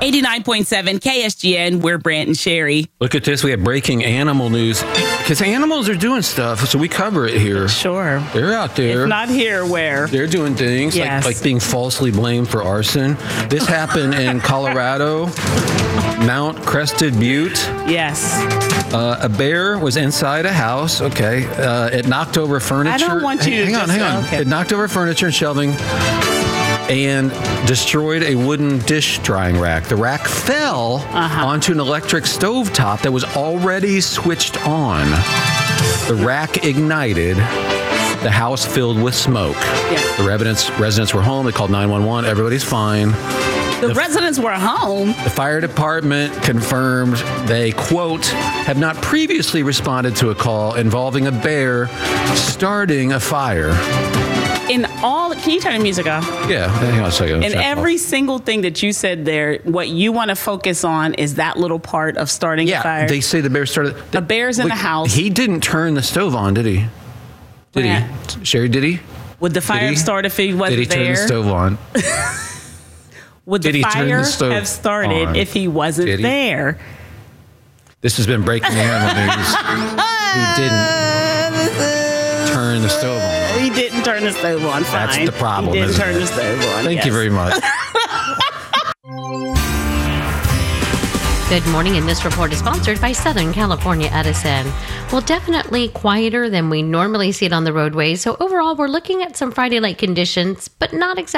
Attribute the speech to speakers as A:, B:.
A: 89.7 KSGN, we're Brant and Sherry.
B: Look at this. We have breaking animal news. Because animals are doing stuff, so we cover it here.
A: Sure.
B: They're out there.
A: If not here, where?
B: They're doing things
A: Yes.
B: like being falsely blamed for arson. This happened in Colorado, Mount Crested Butte.
A: Yes.
B: A bear was inside a house. Okay. It knocked over furniture.
A: I don't want you to
B: hang on.
A: Okay.
B: It knocked over furniture and shelving and destroyed a wooden dish drying rack. The rack fell onto an electric stovetop that was already switched on. The rack ignited. The house filled with smoke.
A: Yeah.
B: The residents were home. They called 911. Everybody's fine.
A: The residents were home.
B: The fire department confirmed they, quote, have not previously responded to a call involving a bear starting a fire.
A: Can you turn the music off?
B: Yeah, hang on a second.
A: In every single thing that you said there, what you want to focus on is that little part of starting a fire.
B: Yeah, they say the bear started.
A: A bear's in the house.
B: He didn't turn the stove on, did he? Did he? Sherry, did he?
A: Would the fire have started if he wasn't there?
B: Did he turn the stove on?
A: Would the fire have started if he wasn't there?
B: This has been breaking animal news. He didn't turn the stove on.
A: He didn't turn the stove on. Fine.
B: That's the problem.
A: He didn't turn the stove on.
B: Thank you very much.
C: Good morning, and this report is sponsored by Southern California Edison. Well, definitely quieter than we normally see it on the roadways. So overall, we're looking at some Friday-like conditions, but not exactly